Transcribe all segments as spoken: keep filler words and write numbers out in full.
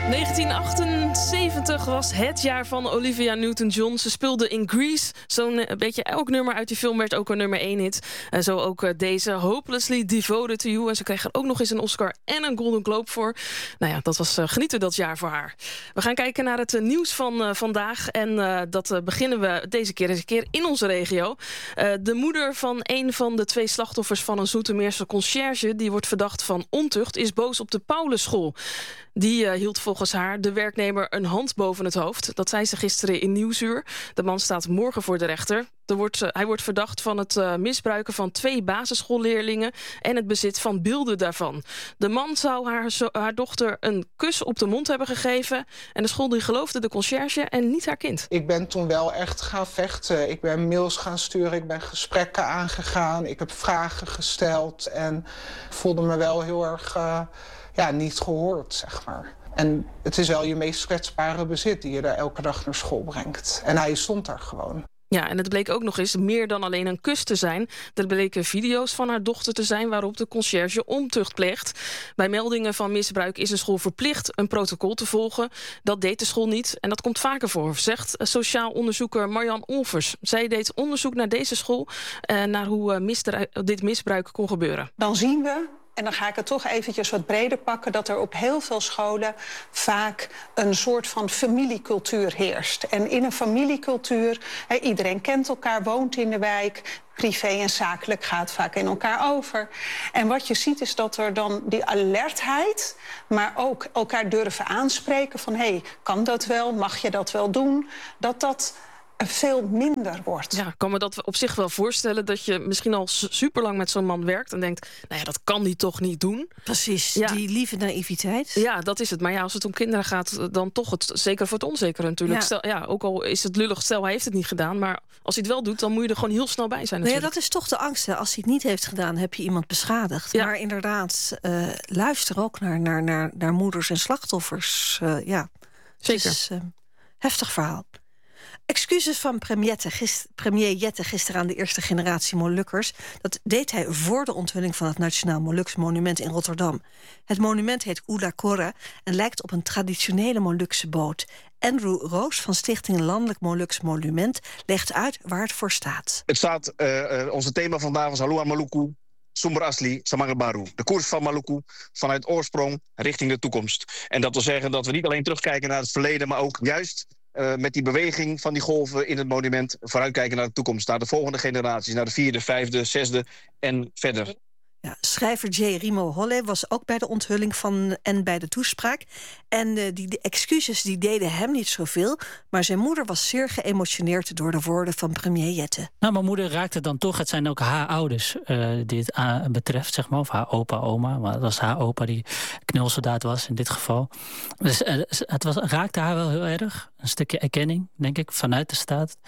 negentien achtenzeventig was het jaar van Olivia Newton-John. Ze speelde in Grease. Zo'n uh, beetje elk nummer uit die film werd ook een nummer één hit. Uh, zo ook uh, deze, Hopelessly Devoted to You. En ze kreeg er ook nog eens een Oscar en een Golden Globe voor. Nou ja, dat was uh, genieten dat jaar voor haar. We gaan kijken naar het uh, nieuws van uh, vandaag. En uh, dat uh, beginnen we deze keer eens een keer in onze regio. Uh, de moeder van een van de twee slachtoffers van een Zoetermeerse conciërge, die wordt verdacht van ontucht, is boos op de Paulusschool. Die uh, hield volgens haar de werknemer een hand boven het hoofd. Dat zei ze gisteren in Nieuwsuur. De man staat morgen voor de rechter. Er wordt, uh, hij wordt verdacht van het uh, misbruiken van twee basisschoolleerlingen en het bezit van beelden daarvan. De man zou haar, zo, haar dochter een kus op de mond hebben gegeven. En de school die geloofde de conciërge en niet haar kind. Ik ben toen wel echt gaan vechten. Ik ben mails gaan sturen, ik ben gesprekken aangegaan. Ik heb vragen gesteld en voelde me wel heel erg Uh, Ja, niet gehoord, zeg maar. En het is wel je meest kwetsbare bezit die je daar elke dag naar school brengt. En hij stond daar gewoon. Ja, en het bleek ook nog eens meer dan alleen een kus te zijn. Er bleken video's van haar dochter te zijn waarop de conciërge ontucht pleegt. Bij meldingen van misbruik is een school verplicht een protocol te volgen. Dat deed de school niet en dat komt vaker voor, zegt sociaal onderzoeker Marjan Olvers. Zij deed onderzoek naar deze school en naar hoe misdru- dit misbruik kon gebeuren. Dan zien we, en dan ga ik het toch eventjes wat breder pakken, dat er op heel veel scholen vaak een soort van familiecultuur heerst. En in een familiecultuur, he, iedereen kent elkaar, woont in de wijk, privé en zakelijk gaat vaak in elkaar over. En wat je ziet is dat er dan die alertheid, maar ook elkaar durven aanspreken van, hé, hey, kan dat wel, mag je dat wel doen, dat dat veel minder wordt. Ja, ik kan me dat op zich wel voorstellen dat je misschien al super lang met zo'n man werkt en denkt, nou ja, dat kan die toch niet doen. Precies, ja. Die lieve naïviteit. Ja, dat is het. Maar ja, als het om kinderen gaat, dan toch het zeker voor het onzekere natuurlijk. Ja. Stel, ja, ook al is het lullig, stel hij heeft het niet gedaan, maar als hij het wel doet, dan moet je er gewoon heel snel bij zijn natuurlijk. Nou ja, dat is toch de angst. Hè. Als hij het niet heeft gedaan, heb je iemand beschadigd. Ja. Maar inderdaad, uh, luister ook naar, naar, naar, naar moeders en slachtoffers. Uh, ja, zeker. Het is een uh, heftig verhaal. Excuses van premier Jette, gister, premier Jette gisteren aan de eerste generatie Molukkers. Dat deed hij voor de onthulling van het Nationaal Moluks Monument in Rotterdam. Het monument heet Ula Korra en lijkt op een traditionele Molukse boot. Andrew Roos van Stichting Landelijk Moluks Monument legt uit waar het voor staat. Het staat, uh, onze thema vandaag was Halua Maluku, Sumber Asli, Samara Baru. De koers van Maluku vanuit oorsprong richting de toekomst. En dat wil zeggen dat we niet alleen terugkijken naar het verleden, maar ook juist Uh, met die beweging van die golven in het monument vooruitkijken naar de toekomst, naar de volgende generaties, naar de vierde, vijfde, zesde en verder. Ja, schrijver J. Rimo Holle was ook bij de onthulling van en bij de toespraak. En uh, die de excuses die deden hem niet zoveel, maar zijn moeder was zeer geëmotioneerd door de woorden van premier Jette. Nou, mijn moeder raakte dan toch, het zijn ook haar ouders uh, die het uh, betreft, zeg maar, of haar opa, oma, maar het was haar opa die knulsoldaat was in dit geval. Dus uh, het was, raakte haar wel heel erg. Een stukje erkenning, denk ik, vanuit de staat.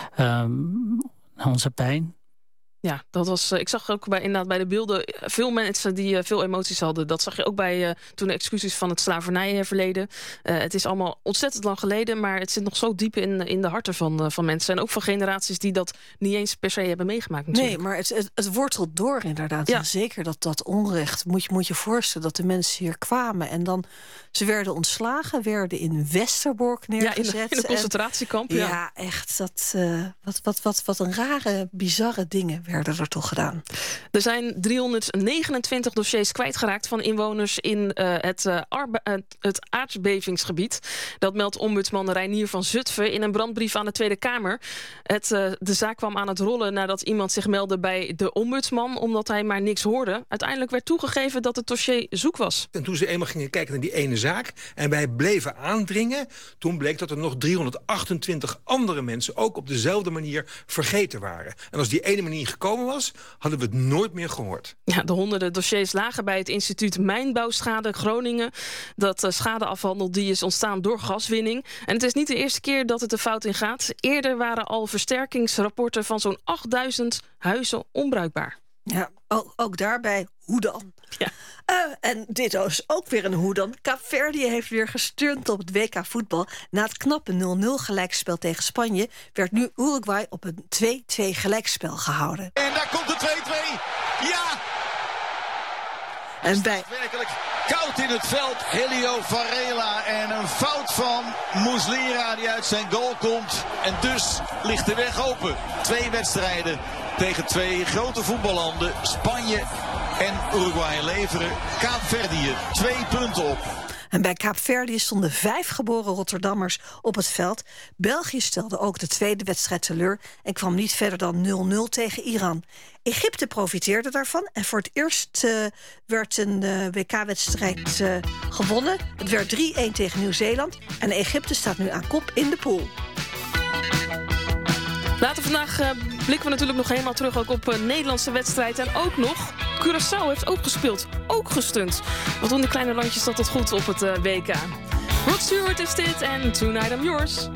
Um, onze pijn. Ja, dat was. Ik zag ook bij, inderdaad bij de beelden veel mensen die uh, veel emoties hadden. Dat zag je ook bij uh, toen de excuses van het slavernijverleden. Uh, het is allemaal ontzettend lang geleden, maar het zit nog zo diep in, in de harten van, uh, van mensen. En ook van generaties die dat niet eens per se hebben meegemaakt natuurlijk. Nee, maar het, het, het wortelt door inderdaad. Ja. En zeker dat, dat onrecht. Moet je, moet je voorstellen dat de mensen hier kwamen en dan ze werden ontslagen, werden in Westerbork neergezet. Ja, in, de, in een concentratiekamp. En, ja. ja, echt. Dat, uh, wat, wat, wat, wat een rare, bizarre dingen werden er toch gedaan. Er zijn driehonderdnegenentwintig dossiers kwijtgeraakt van inwoners in uh, het, uh, arbe- uh, het aardbevingsgebied. Dat meldt ombudsman Reinier van Zutphen in een brandbrief aan de Tweede Kamer. Het, uh, de zaak kwam aan het rollen nadat iemand zich meldde bij de ombudsman, omdat hij maar niks hoorde. Uiteindelijk werd toegegeven dat het dossier zoek was. En toen ze eenmaal gingen kijken naar die ene zaak en wij bleven aandringen, toen bleek dat er nog driehonderdachtentwintig andere mensen ook op dezelfde manier vergeten waren. En als die ene manier gekomen was, hadden we het nooit meer gehoord. Ja, de honderden dossiers lagen bij het instituut Mijnbouwschade Groningen. Dat uh, schade afhandelt die is ontstaan door gaswinning. En het is niet de eerste keer dat het de fout in gaat. Eerder waren al versterkingsrapporten van zo'n achtduizend huizen onbruikbaar. Ja, ook, ook daarbij, hoe dan? Ja. Uh, en dit is ook weer een hoe dan. Kaapverdië heeft weer gesturnd op het W K voetbal. Na het knappe nul nul gelijkspel tegen Spanje werd nu Uruguay op een twee-twee gelijkspel gehouden. En daar komt de twee-twee. Ja! En bij, koud in het veld. Helio Varela en een fout van Muslera die uit zijn goal komt. En dus ligt de weg open. Twee wedstrijden tegen twee grote voetballanden. Spanje en Uruguay leveren Kaapverdië twee punten op. En bij Kaapverdië stonden vijf geboren Rotterdammers op het veld. België stelde ook de tweede wedstrijd teleur en kwam niet verder dan nul nul tegen Iran. Egypte profiteerde daarvan en voor het eerst uh, werd een uh, W K-wedstrijd uh, gewonnen. Het werd drie-een tegen Nieuw-Zeeland en Egypte staat nu aan kop in de pool. Later vandaag uh, blikken we natuurlijk nog helemaal terug ook op een Nederlandse wedstrijd. En ook nog, Curaçao heeft ook gespeeld, ook gestund. Wat doen de kleine landjes dat tot goed op het uh, W K? Rod Stewart is dit en Tonight I'm Yours.